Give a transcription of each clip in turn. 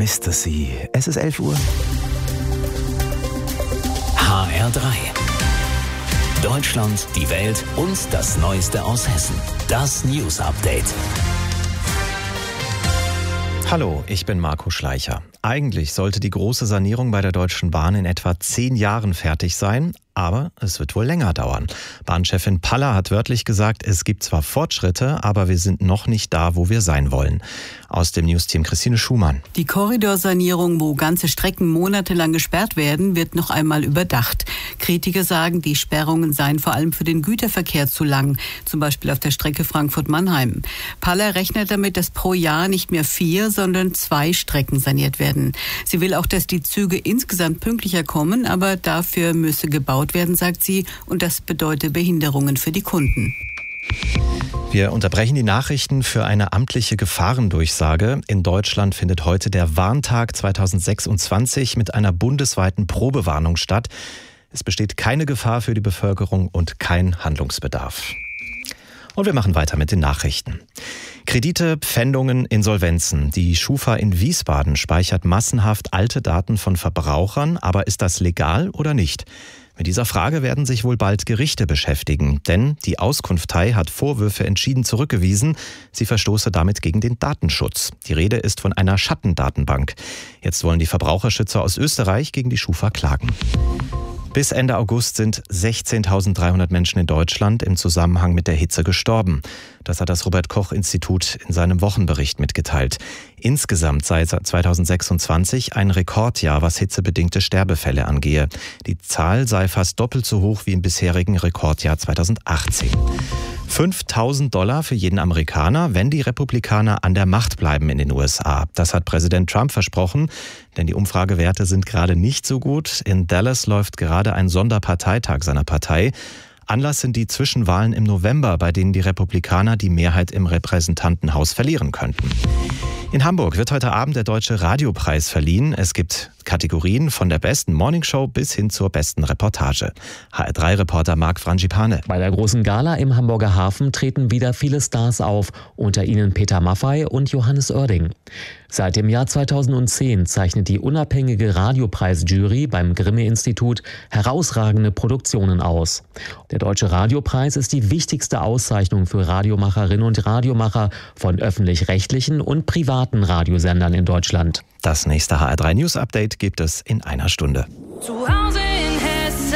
vermisste sie. Es ist 11 Uhr. HR3. Deutschland, die Welt und das Neueste aus Hessen. Das News Update. Hallo, ich bin Marco Schleicher. Eigentlich sollte die große Sanierung bei der Deutschen Bahn in etwa 10 Jahren fertig sein, aber es wird wohl länger dauern. Bahnchefin Paller hat wörtlich gesagt, es gibt zwar Fortschritte, aber wir sind noch nicht da, wo wir sein wollen. Aus dem Newsteam Christine Schumann. Die Korridorsanierung, wo ganze Strecken monatelang gesperrt werden, wird noch einmal überdacht. Kritiker sagen, die Sperrungen seien vor allem für den Güterverkehr zu lang, zum Beispiel auf der Strecke Frankfurt-Mannheim. Paller rechnet damit, dass pro Jahr nicht mehr 4, sondern 2 Strecken saniert werden. Sie will auch, dass die Züge insgesamt pünktlicher kommen, aber dafür müsse gebaut werden, sagt sie, und das bedeutet Behinderungen für die Kunden. Wir unterbrechen die Nachrichten für eine amtliche Gefahrendurchsage. In Deutschland findet heute der Warntag 2026 mit einer bundesweiten Probewarnung statt. Es besteht keine Gefahr für die Bevölkerung und kein Handlungsbedarf. Und wir machen weiter mit den Nachrichten. Kredite, Pfändungen, Insolvenzen. Die Schufa in Wiesbaden speichert massenhaft alte Daten von Verbrauchern. Aber ist das legal oder nicht? Mit dieser Frage werden sich wohl bald Gerichte beschäftigen, denn die Auskunftei hat Vorwürfe entschieden zurückgewiesen. Sie verstoße damit gegen den Datenschutz. Die Rede ist von einer Schattendatenbank. Jetzt wollen die Verbraucherschützer aus Österreich gegen die Schufa klagen. Bis Ende August sind 16.300 Menschen in Deutschland im Zusammenhang mit der Hitze gestorben. Das hat das Robert-Koch-Institut in seinem Wochenbericht mitgeteilt. Insgesamt sei 2026 ein Rekordjahr, was hitzebedingte Sterbefälle angehe. Die Zahl sei fast doppelt so hoch wie im bisherigen Rekordjahr 2018. $5.000 für jeden Amerikaner, wenn die Republikaner an der Macht bleiben in den USA. Das hat Präsident Trump versprochen, denn die Umfragewerte sind gerade nicht so gut. In Dallas läuft gerade ein Sonderparteitag seiner Partei. Anlass sind die Zwischenwahlen im November, bei denen die Republikaner die Mehrheit im Repräsentantenhaus verlieren könnten. In Hamburg wird heute Abend der Deutsche Radiopreis verliehen. Es gibt Kategorien von der besten Morningshow bis hin zur besten Reportage. HR3-Reporter Marc Frangipane. Bei der großen Gala im Hamburger Hafen treten wieder viele Stars auf, unter ihnen Peter Maffay und Johannes Oerding. Seit dem Jahr 2010 zeichnet die unabhängige Radiopreisjury beim Grimme-Institut herausragende Produktionen aus. Der Deutsche Radiopreis ist die wichtigste Auszeichnung für Radiomacherinnen und Radiomacher von öffentlich-rechtlichen und privaten Radiosendern in Deutschland. Das nächste HR3 News Update gibt es in einer Stunde. Zu Hause in Hessen.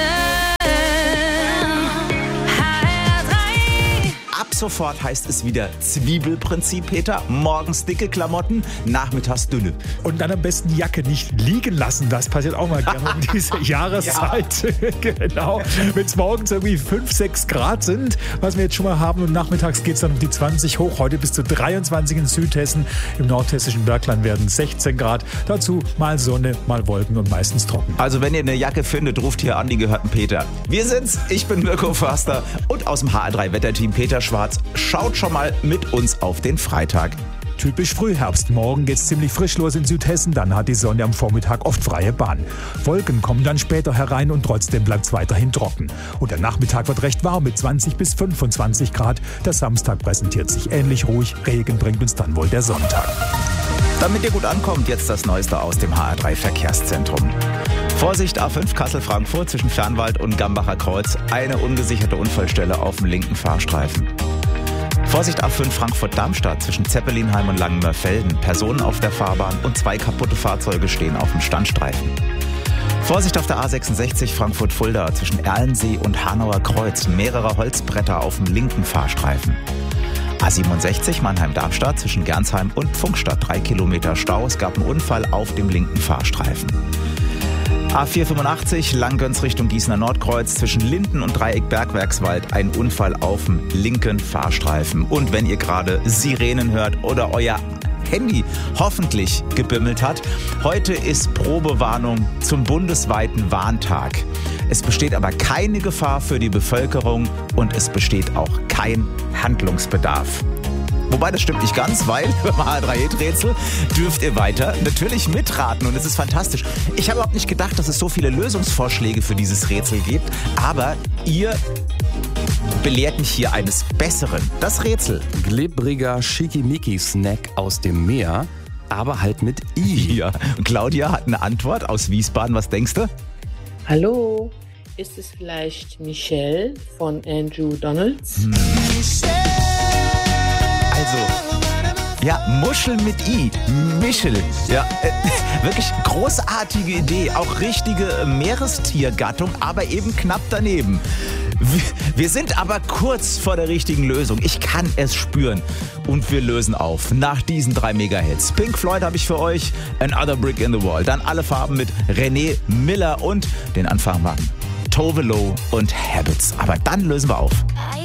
HR3. Ab sofort heißt es wieder Zwiebelprinzip, Peter. Morgens dicke Klamotten, nachmittags dünne. Und dann am besten die Jacke nicht liegen lassen. Das passiert auch mal gerne um diese Jahreszeit. Ja. Genau. Wenn es morgens irgendwie 5, 6 Grad sind, was wir jetzt schon mal haben. Und nachmittags geht es dann um die 20 hoch. Heute bis zu 23 in Südhessen. Im nordhessischen Bergland werden 16 Grad. Dazu mal Sonne, mal Wolken und meistens trocken. Also wenn ihr eine Jacke findet, ruft hier an, die gehört dem Peter. Wir sind's. Ich bin Mirko Förster und aus dem HR3-Wetterteam Peter Schwarz. Schaut schon mal mit uns auf den Freitag. Typisch Frühherbst. Morgen geht's ziemlich frisch los in Südhessen. Dann hat die Sonne am Vormittag oft freie Bahn. Wolken kommen dann später herein und trotzdem bleibt's weiterhin trocken. Und der Nachmittag wird recht warm mit 20 bis 25 Grad. Der Samstag präsentiert sich ähnlich ruhig. Regen bringt uns dann wohl der Sonntag. Damit ihr gut ankommt, jetzt das Neueste aus dem HR3 Verkehrszentrum. Vorsicht A5 Kassel-Frankfurt zwischen Fernwald und Gambacher Kreuz. Eine ungesicherte Unfallstelle auf dem linken Fahrstreifen. Vorsicht A5 Frankfurt-Darmstadt zwischen Zeppelinheim und Langenmörfelden. Personen auf der Fahrbahn und 2 kaputte Fahrzeuge stehen auf dem Standstreifen. Vorsicht auf der A66 Frankfurt-Fulda zwischen Erlensee und Hanauer Kreuz. Mehrere Holzbretter auf dem linken Fahrstreifen. A67 Mannheim-Darmstadt zwischen Gernsheim und Pfunkstadt. 3 Kilometer Stau. Es gab einen Unfall auf dem linken Fahrstreifen. A485 Langgöns Richtung Gießener Nordkreuz zwischen Linden und Dreieck Bergwerkswald. Ein Unfall auf dem linken Fahrstreifen. Und wenn ihr gerade Sirenen hört oder euer Handy hoffentlich gebimmelt hat, heute ist Probewarnung zum bundesweiten Warntag. Es besteht aber keine Gefahr für die Bevölkerung und es besteht auch kein Handlungsbedarf. Wobei, das stimmt nicht ganz, weil beim HR3-Rätsel dürft ihr weiter natürlich mitraten und es ist fantastisch. Ich habe überhaupt nicht gedacht, dass es so viele Lösungsvorschläge für dieses Rätsel gibt, aber ihr belehrt mich hier eines Besseren. Das Rätsel. Glibbriger Schickimicki-Snack aus dem Meer aber halt mit I. Ja. Und Claudia hat eine Antwort aus Wiesbaden. Was denkst du? Hallo, ist es vielleicht Michelle von Andrew Donalds? Also, ja, Muschel mit I. Michel. Ja, wirklich großartige Idee. Auch richtige Meerestiergattung, aber eben knapp daneben. Wir sind aber kurz vor der richtigen Lösung. Ich kann es spüren. Und wir lösen auf. Nach diesen 3 Mega-Hits. Pink Floyd habe ich für euch. Another Brick in the Wall. Dann alle Farben mit René Miller und den Anfang waren Tove Lo und Habits. Aber dann lösen wir auf.